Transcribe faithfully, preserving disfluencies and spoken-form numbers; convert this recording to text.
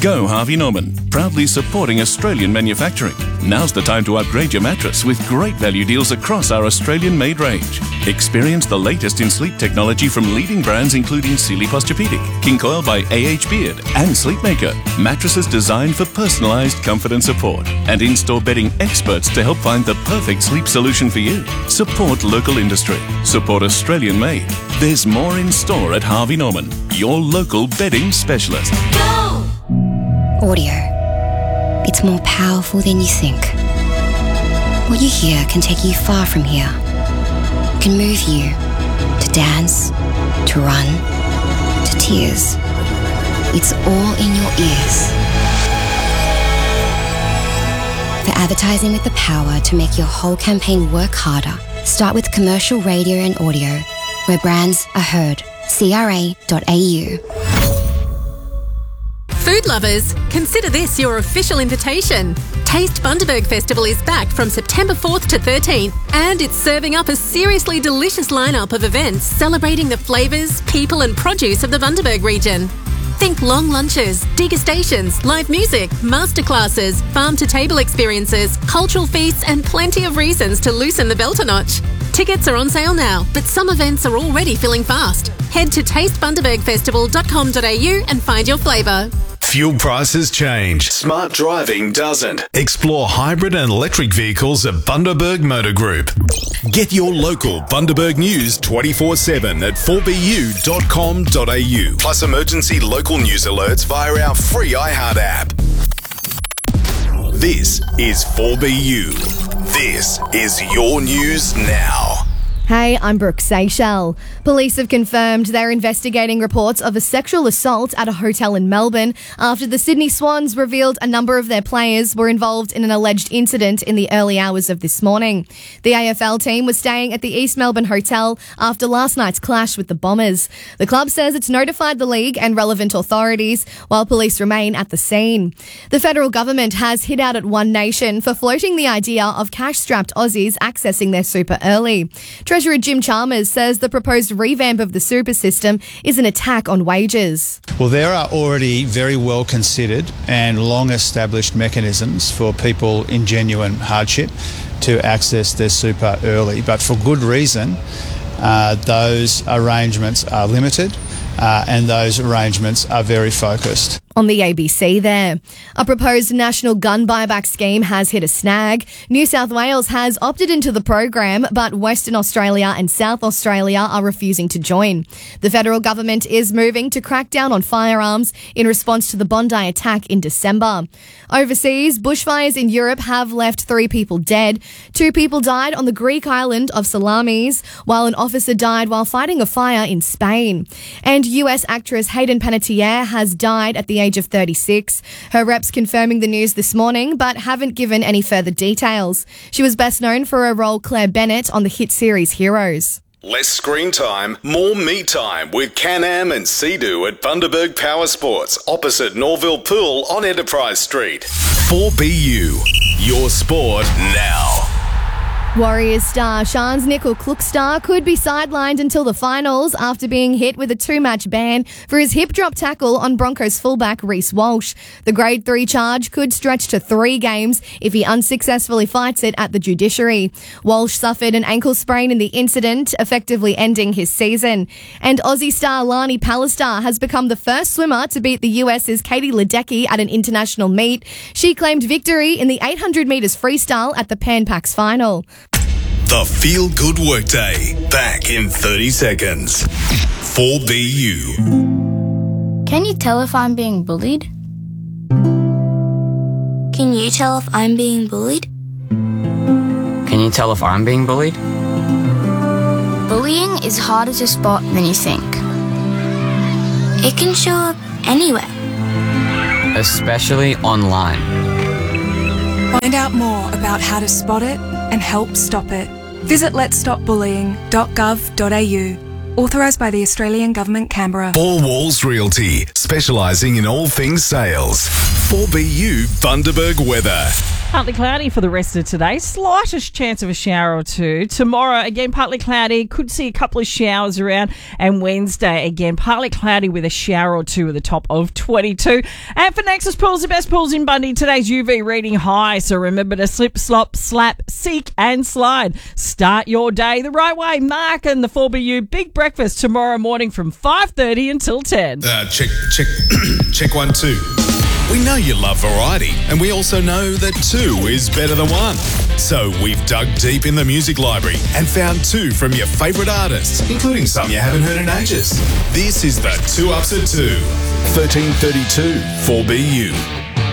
Go Harvey Norman, proudly supporting Australian manufacturing. Now's the time to upgrade your mattress with great value deals across our Australian-made range. Experience the latest in sleep technology from leading brands including Sealy Posturepedic, King Coil by A H Beard and Sleepmaker. Mattresses designed for personalised comfort and support. And in-store bedding experts to help find the perfect sleep solution for you. Support local industry. Support Australian-made. There's more in store at Harvey Norman, your local bedding specialist. Go! Audio. It's more powerful than you think. What you hear can take you far from here. It can move you to dance, to run, to tears. It's all in your ears. For advertising with the power to make your whole campaign work harder, start with commercial radio and audio, where brands are heard. C R A dot A U. Food lovers, consider this your official invitation. Taste Bundaberg Festival is back from September fourth to thirteenth, and it's serving up a seriously delicious lineup of events celebrating the flavours, people and produce of the Bundaberg region. Think long lunches, degustations, live music, masterclasses, farm-to-table experiences, cultural feasts and plenty of reasons to loosen the belt a notch. Tickets are on sale now, but some events are already filling fast. Head to taste bundaberg festival dot com dot a u and find your flavour. Fuel prices change. Smart driving doesn't. Explore hybrid and electric vehicles at Bundaberg Motor Group. Get your local Bundaberg news twenty-four seven at four b u dot com dot a u. Plus emergency local news alerts via our free iHeart app. This is four B U. This is your news now. Hey, I'm Brooke Seychelles. Police have confirmed they're investigating reports of a sexual assault at a hotel in Melbourne after the Sydney Swans revealed a number of their players were involved in an alleged incident in the early hours of this morning. The A F L team was staying at the East Melbourne Hotel after last night's clash with the Bombers. The club says it's notified the league and relevant authorities while police remain at the scene. The federal government has hit out at One Nation for floating the idea of cash-strapped Aussies accessing their super early. Treasurer Jim Chalmers says the proposed revamp of the super system is an attack on wages. Well, there are already very well considered and long established mechanisms for people in genuine hardship to access their super early, but for good reason. Uh, those arrangements are limited uh, and those arrangements are very focused. On the A B C there. A proposed national gun buyback scheme has hit a snag. New South Wales has opted into the program, but Western Australia and South Australia are refusing to join. The federal government is moving to crack down on firearms in response to the Bondi attack in December. Overseas, bushfires in Europe have left three people dead. Two people died on the Greek island of Salamis, while an officer died while fighting a fire in Spain. And U S actress Hayden Panettiere has died at the age of thirty-six. Her reps confirming the news this morning, but haven't given any further details. She was best known for her role Claire Bennett on the hit series Heroes. Less screen time, more me time with Can-Am and Sea-Doo at Bundaberg Power Sports, opposite Norville Pool on Enterprise Street. four B U, your sport now. Warriors star Shans Nickel-Klukstar could be sidelined until the finals after being hit with a two-match ban for his hip drop tackle on Broncos fullback Reece Walsh. The grade three charge could stretch to three games if he unsuccessfully fights it at the judiciary. Walsh suffered an ankle sprain in the incident, effectively ending his season. And Aussie star Lani Pallister has become the first swimmer to beat the U S's Katie Ledecky at an international meet. She claimed victory in the eight hundred metres freestyle at the Pan Pacs final. The Feel Good Workday. Back in thirty seconds. four B U. Can you tell if I'm being bullied? Can you tell if I'm being bullied? Can you tell if I'm being bullied? Bullying is harder to spot than you think. It can show up anywhere. Especially online. Find out more about how to spot it and help stop it. Visit lets stop bullying dot gov dot a u. Authorised by the Australian Government, Canberra. Four Walls Realty, specialising in all things sales. four B U Bundaberg weather. Partly cloudy for the rest of today. Slightest chance of a shower or two. Tomorrow, again, partly cloudy. Could see a couple of showers around. And Wednesday, again, partly cloudy with a shower or two at the top of twenty-two. And for Nexus Pools, the best pools in Bundy, today's U V reading high. So remember to slip, slop, slap, seek and slide. Start your day the right way. Mark and the four B U Big Breakfast tomorrow morning from five thirty until ten. Uh, check, check, check one, two. We know you love variety, and we also know that two is better than one. So we've dug deep in the music library and found two from your favourite artists, including some you haven't heard in ages. This is the Two Ups at Two. thirteen thirty-two four B U.